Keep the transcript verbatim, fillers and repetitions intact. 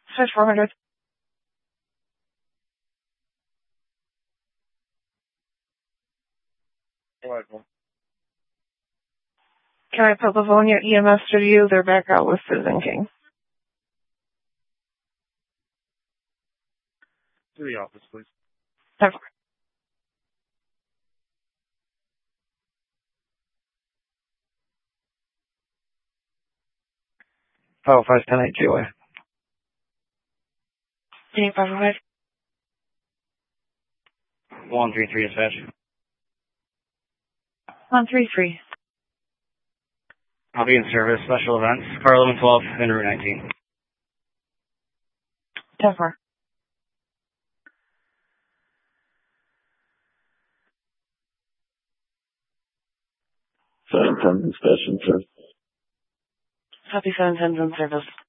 Search four hundred. Can I put Livonia E M S to you? They're back out with Susan King. To the office, please. That's fine. Oh, five ten eight Q A. eight five five. One three three dispatch. one three three. I'll be in service. Special events. Car eleven twelve and Route nineteen. ten four. seven ten dispatch in service. Copy seven ten in service.